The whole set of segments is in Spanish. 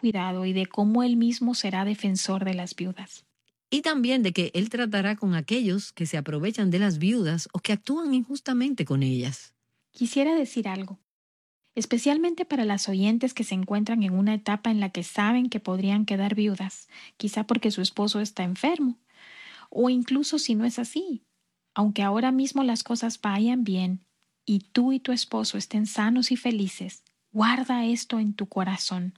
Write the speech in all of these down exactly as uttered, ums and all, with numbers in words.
cuidado y de cómo Él mismo será defensor de las viudas. Y también de que Él tratará con aquellos que se aprovechan de las viudas o que actúan injustamente con ellas. Quisiera decir algo, especialmente para las oyentes que se encuentran en una etapa en la que saben que podrían quedar viudas, quizá porque su esposo está enfermo, o incluso si no es así. Aunque ahora mismo las cosas vayan bien y tú y tu esposo estén sanos y felices, guarda esto en tu corazón.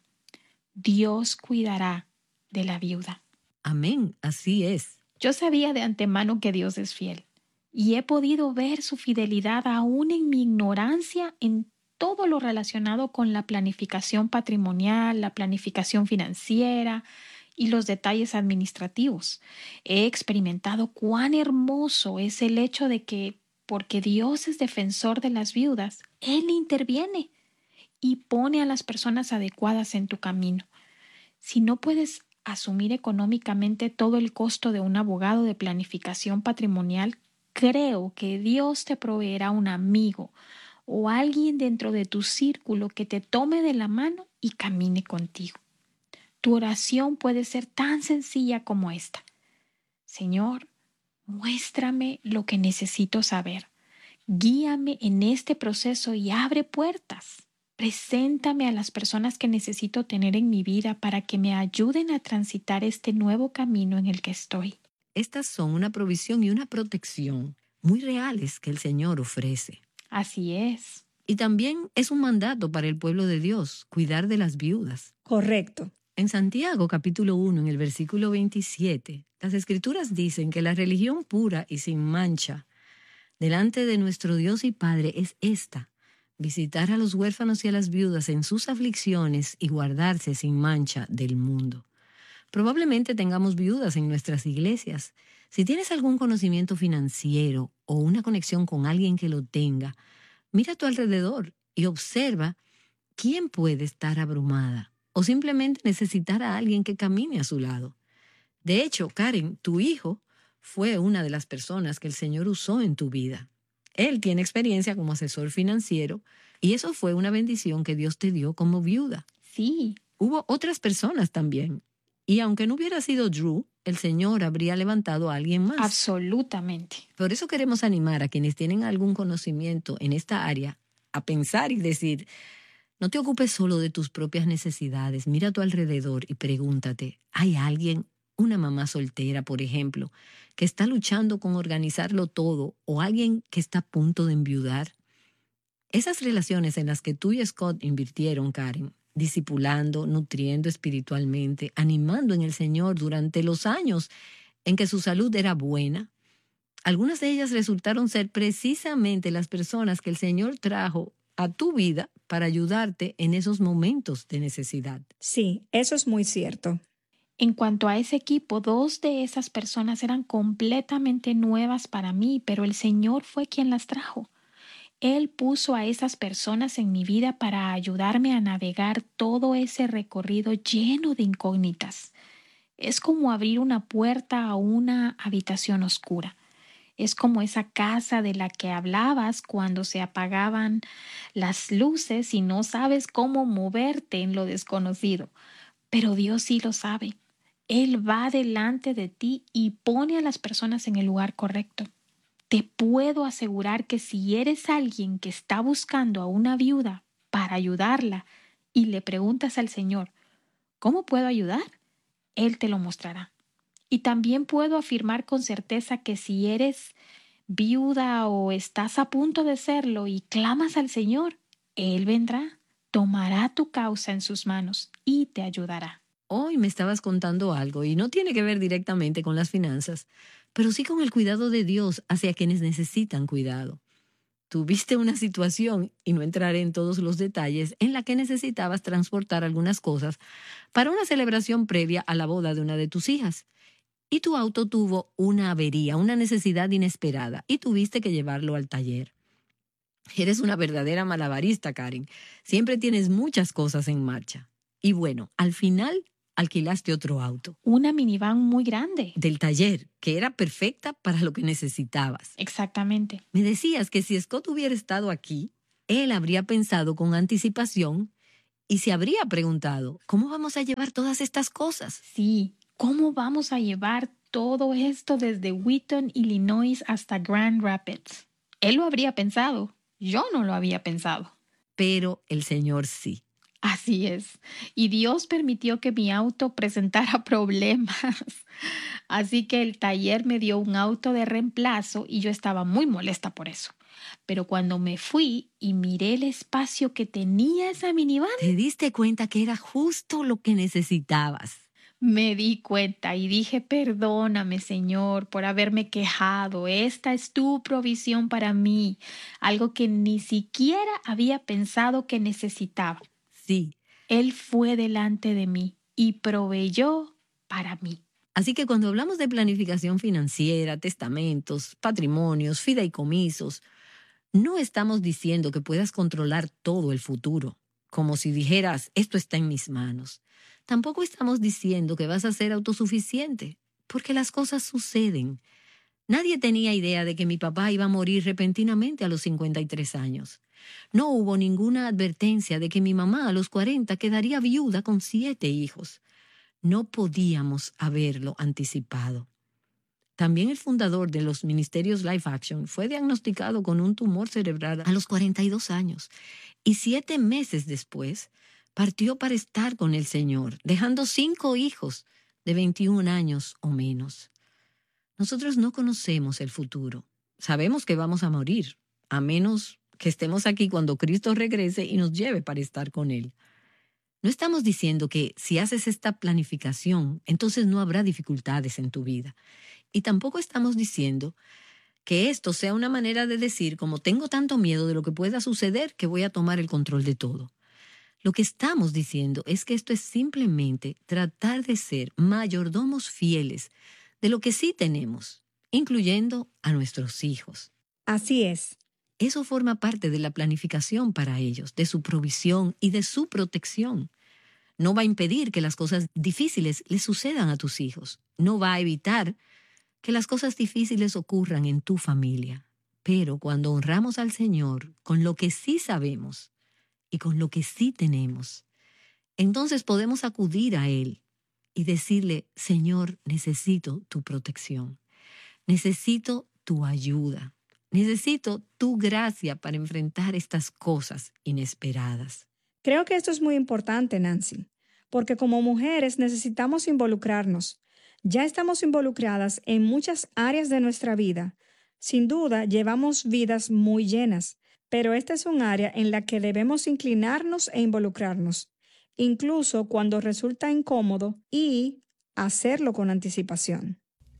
Dios cuidará de la viuda. Amén, así es. Yo sabía de antemano que Dios es fiel y he podido ver su fidelidad aún en mi ignorancia en todo lo relacionado con la planificación patrimonial, la planificación financiera y los detalles administrativos. He experimentado cuán hermoso es el hecho de que, porque Dios es defensor de las viudas, Él interviene y pone a las personas adecuadas en tu camino. Si no puedes asumir económicamente todo el costo de un abogado de planificación patrimonial, creo que Dios te proveerá un amigo o alguien dentro de tu círculo que te tome de la mano y camine contigo. Tu oración puede ser tan sencilla como esta. Señor, muéstrame lo que necesito saber. Guíame en este proceso y abre puertas. Preséntame a las personas que necesito tener en mi vida para que me ayuden a transitar este nuevo camino en el que estoy. Estas son una provisión y una protección muy reales que el Señor ofrece. Así es. Y también es un mandato para el pueblo de Dios, cuidar de las viudas. Correcto. En Santiago capítulo uno, en el versículo veintisiete, las Escrituras dicen que la religión pura y sin mancha delante de nuestro Dios y Padre es esta: visitar a los huérfanos y a las viudas en sus aflicciones y guardarse sin mancha del mundo. Probablemente tengamos viudas en nuestras iglesias. Si tienes algún conocimiento financiero o una conexión con alguien que lo tenga, mira a tu alrededor y observa quién puede estar abrumada o simplemente necesitar a alguien que camine a su lado. De hecho, Karen, tu hijo fue una de las personas que el Señor usó en tu vida. Él tiene experiencia como asesor financiero y eso fue una bendición que Dios te dio como viuda. Sí. Hubo otras personas también. Y aunque no hubiera sido Drew, el Señor habría levantado a alguien más. Absolutamente. Por eso queremos animar a quienes tienen algún conocimiento en esta área a pensar y decir: no te ocupes solo de tus propias necesidades, mira a tu alrededor y pregúntate, ¿hay alguien, una mamá soltera, por ejemplo, que está luchando con organizarlo todo, o alguien que está a punto de enviudar? Esas relaciones en las que tú y Scott invirtieron, Karen, discipulando, nutriendo espiritualmente, animando en el Señor durante los años en que su salud era buena, algunas de ellas resultaron ser precisamente las personas que el Señor trajo a tu vida para ayudarte en esos momentos de necesidad. Sí, eso es muy cierto. En cuanto a ese equipo, dos de esas personas eran completamente nuevas para mí, pero el Señor fue quien las trajo. Él puso a esas personas en mi vida para ayudarme a navegar todo ese recorrido lleno de incógnitas. Es como abrir una puerta a una habitación oscura. Es como esa casa de la que hablabas cuando se apagaban las luces y no sabes cómo moverte en lo desconocido. Pero Dios sí lo sabe. Él va delante de ti y pone a las personas en el lugar correcto. Te puedo asegurar que si eres alguien que está buscando a una viuda para ayudarla y le preguntas al Señor, ¿cómo puedo ayudar?, Él te lo mostrará. Y también puedo afirmar con certeza que si eres viuda o estás a punto de serlo y clamas al Señor, Él vendrá, tomará tu causa en sus manos y te ayudará. Hoy me estabas contando algo y no tiene que ver directamente con las finanzas, pero sí con el cuidado de Dios hacia quienes necesitan cuidado. Tuviste una situación, y no entraré en todos los detalles, en la que necesitabas transportar algunas cosas para una celebración previa a la boda de una de tus hijas. Y tu auto tuvo una avería, una necesidad inesperada, y tuviste que llevarlo al taller. Eres una verdadera malabarista, Karen. Siempre tienes muchas cosas en marcha. Y bueno, al final alquilaste otro auto. Una minivan muy grande. Del taller, que era perfecta para lo que necesitabas. Exactamente. Me decías que si Scott hubiera estado aquí, él habría pensado con anticipación Y se habría preguntado, ¿cómo vamos a llevar todas estas cosas? Sí, ¿cómo vamos a llevar todo esto desde Wheaton, Illinois, hasta Grand Rapids? Él lo habría pensado. Yo no lo había pensado. Pero el Señor sí. Así es. Y Dios permitió que mi auto presentara problemas. Así que el taller me dio un auto de reemplazo y yo estaba muy molesta por eso. Pero cuando me fui y miré el espacio que tenía esa minivan, ¿Te diste cuenta que era justo lo que necesitabas? me di cuenta y dije, perdóname, Señor, por haberme quejado. Esta es tu provisión para mí, algo que ni siquiera había pensado que necesitaba. Sí. Él fue delante de mí y proveyó para mí. Así que cuando hablamos de planificación financiera, testamentos, patrimonios, fideicomisos, no estamos diciendo que puedas controlar todo el futuro, como si dijeras, esto está en mis manos. Tampoco estamos diciendo que vas a ser autosuficiente, porque las cosas suceden. Nadie tenía idea de que mi papá iba a morir repentinamente a los cincuenta y tres años. No hubo ninguna advertencia de que mi mamá a los cuarenta quedaría viuda con siete hijos. No podíamos haberlo anticipado. También el fundador de los ministerios Life Action fue diagnosticado con un tumor cerebral a los cuarenta y dos años y siete meses después partió para estar con el Señor, dejando cinco hijos de veintiún años o menos. Nosotros no conocemos el futuro. Sabemos que vamos a morir, a menos que estemos aquí cuando Cristo regrese y nos lleve para estar con Él. No estamos diciendo que si haces esta planificación, entonces no habrá dificultades en tu vida. Y tampoco estamos diciendo que esto sea una manera de decir, como tengo tanto miedo de lo que pueda suceder, que voy a tomar el control de todo. Lo que estamos diciendo es que esto es simplemente tratar de ser mayordomos fieles de lo que sí tenemos, incluyendo a nuestros hijos. Así es. Eso forma parte de la planificación para ellos, de su provisión y de su protección. No va a impedir que las cosas difíciles les sucedan a tus hijos. No va a evitar que las cosas difíciles ocurran en tu familia. Pero cuando honramos al Señor con lo que sí sabemos y con lo que sí tenemos, entonces podemos acudir a Él y decirle, Señor, necesito tu protección. Necesito tu ayuda. Necesito tu gracia para enfrentar estas cosas inesperadas. Creo que esto es muy importante, Nancy, porque como mujeres necesitamos involucrarnos. Ya estamos involucradas en muchas áreas de nuestra vida. Sin duda, llevamos vidas muy llenas, pero esta es un área en la que debemos inclinarnos e involucrarnos, incluso cuando resulta incómodo, y hacerlo con anticipación.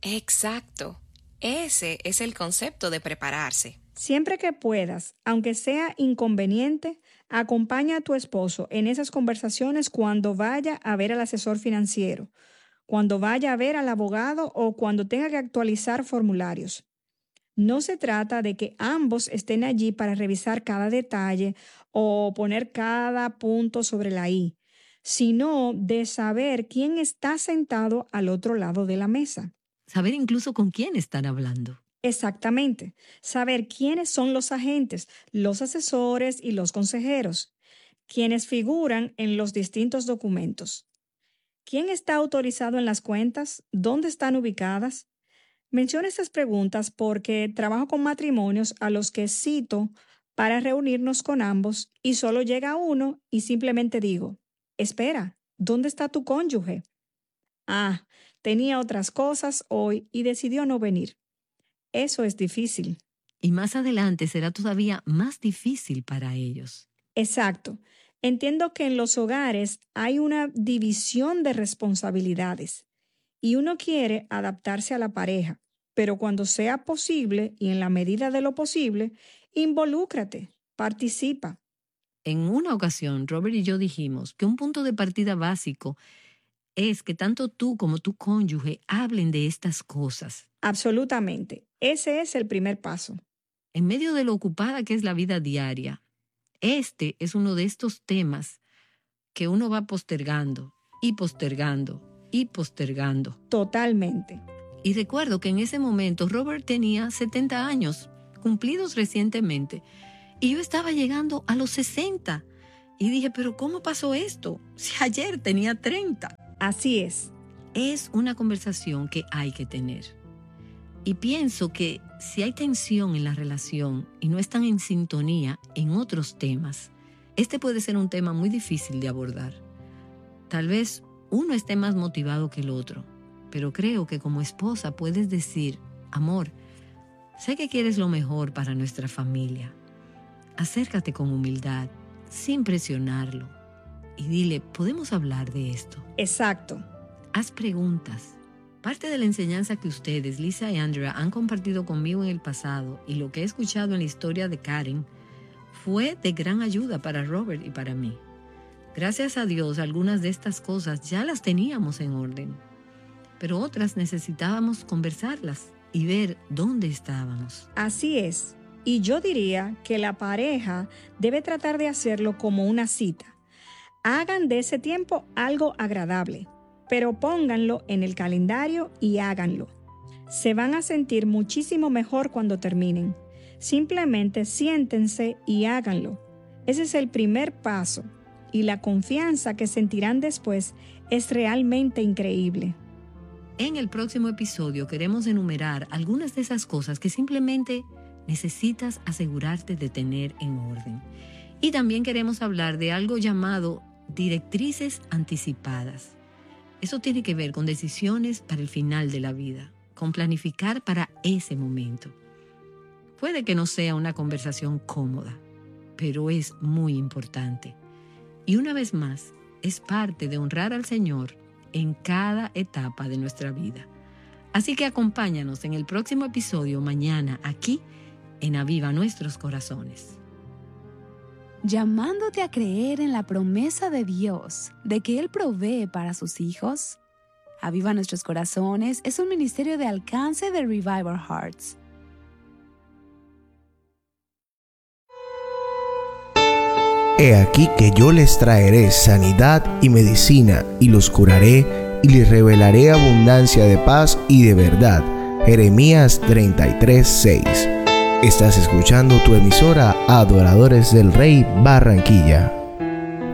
Exacto. Ese es el concepto de prepararse. Siempre que puedas, aunque sea inconveniente, acompaña a tu esposo en esas conversaciones cuando vaya a ver al asesor financiero, cuando vaya a ver al abogado o cuando tenga que actualizar formularios. No se trata de que ambos estén allí para revisar cada detalle o poner cada punto sobre la i, sino de saber quién está sentado al otro lado de la mesa. Saber incluso con quién están hablando. Exactamente. Saber quiénes son los agentes, los asesores y los consejeros, quienes figuran en los distintos documentos. ¿Quién está autorizado en las cuentas? ¿Dónde están ubicadas? Menciono estas preguntas porque trabajo con matrimonios a los que cito para reunirnos con ambos y solo llega uno y simplemente digo, espera, ¿dónde está tu cónyuge? Ah, tenía otras cosas hoy y decidió no venir. Eso es difícil. Y más adelante será todavía más difícil para ellos. Exacto. Entiendo que en los hogares hay una división de responsabilidades y uno quiere adaptarse a la pareja, pero cuando sea posible y en la medida de lo posible, involúcrate, participa. En una ocasión, Robert y yo dijimos que un punto de partida básico es que tanto tú como tu cónyuge hablen de estas cosas. Absolutamente. Ese es el primer paso. En medio de lo ocupada que es la vida diaria, este es uno de estos temas que uno va postergando y postergando y postergando. Totalmente. Y recuerdo que en ese momento Robert tenía setenta años, cumplidos recientemente, y yo estaba llegando a los sesenta. Y dije, pero ¿cómo pasó esto? Si ayer tenía treinta. Así es. Es una conversación que hay que tener. Y pienso que si hay tensión en la relación y no están en sintonía en otros temas, este puede ser un tema muy difícil de abordar. Tal vez uno esté más motivado que el otro, pero creo que como esposa puedes decir, amor, sé que quieres lo mejor para nuestra familia. Acércate con humildad, sin presionarlo, y dile, ¿podemos hablar de esto? Exacto. Haz preguntas. Parte de la enseñanza que ustedes, Lisa y Andrea, han compartido conmigo en el pasado y lo que he escuchado en la historia de Karen fue de gran ayuda para Robert y para mí. Gracias a Dios, algunas de estas cosas ya las teníamos en orden, pero otras necesitábamos conversarlas y ver dónde estábamos. Así es. Y yo diría que la pareja debe tratar de hacerlo como una cita. Hagan de ese tiempo algo agradable, pero pónganlo en el calendario y háganlo. Se van a sentir muchísimo mejor cuando terminen. Simplemente siéntense y háganlo. Ese es el primer paso, y la confianza que sentirán después es realmente increíble. En el próximo episodio queremos enumerar algunas de esas cosas que simplemente necesitas asegurarte de tener en orden. Y también queremos hablar de algo llamado directrices anticipadas. Eso tiene que ver con decisiones para el final de la vida, con planificar para ese momento. Puede que no sea una conversación cómoda, pero es muy importante. Y una vez más, es parte de honrar al Señor en cada etapa de nuestra vida. Así que acompáñanos en el próximo episodio mañana aquí en Aviva Nuestros Corazones. Llamándote a creer en la promesa de Dios de que Él provee para sus hijos. Aviva Nuestros Corazones es un ministerio de alcance de Revive Our Hearts. He aquí que yo les traeré sanidad y medicina, y los curaré, y les revelaré abundancia de paz y de verdad. Jeremías treinta y tres, seis. Estás escuchando tu emisora Adoradores del Rey Barranquilla.